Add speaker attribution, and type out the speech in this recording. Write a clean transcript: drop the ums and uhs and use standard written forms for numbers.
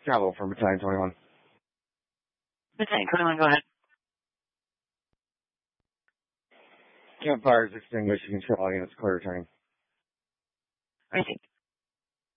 Speaker 1: Travel from Battalion 21.
Speaker 2: Battalion 21, go ahead.
Speaker 1: Campfires extinguished. You can control all units clear returning.
Speaker 2: Received.